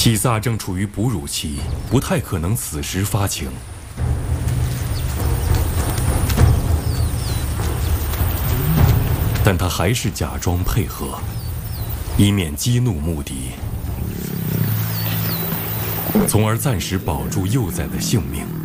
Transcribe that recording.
喜萨正处于哺乳期，不太可能此时发情。但他还是假装配合，以免激怒穆迪，从而暂时保住幼崽的性命。